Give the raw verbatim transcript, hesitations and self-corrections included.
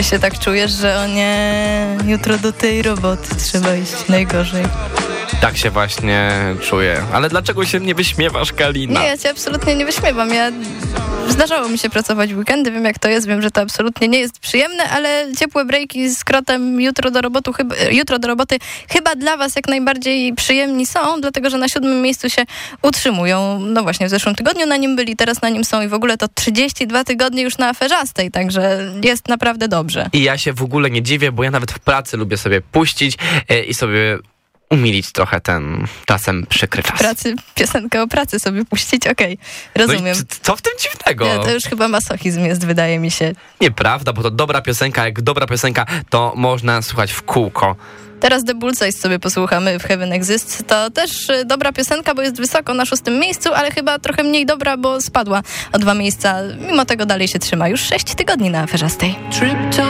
Ty się tak czujesz, że o nie, jutro do tej roboty trzeba iść najgorzej. Tak się właśnie czuję. Ale dlaczego się nie wyśmiewasz, Kalina? Nie, ja cię absolutnie nie wyśmiewam. Ja... Zdarzało mi się pracować w weekendy, wiem jak to jest, wiem, że to absolutnie nie jest przyjemne, ale ciepłe breaki z krotem jutro do, robotu, chyba, jutro do roboty chyba dla was jak najbardziej przyjemni są, dlatego że na siódmym miejscu się utrzymują. No właśnie, w zeszłym tygodniu na nim byli, teraz na nim są i w ogóle to trzydzieści dwa tygodnie już na aferzastej, także jest naprawdę dobrze. I ja się w ogóle nie dziwię, bo ja nawet w pracy lubię sobie puścić yy, i sobie umilić trochę ten czasem przykry czas. W pracy, piosenkę o pracy sobie puścić, okej, okay, rozumiem. No i co w tym dziwnego? Nie, to już chyba masochizm jest, wydaje mi się. Nieprawda, bo to dobra piosenka, jak dobra piosenka, to można słuchać w kółko. Teraz The Bullseye sobie posłuchamy w Heaven Exists. To też dobra piosenka, bo jest wysoko na szóstym miejscu, ale chyba trochę mniej dobra, bo spadła o dwa miejsca. Mimo tego dalej się trzyma. Już sześć tygodni na aferzastej.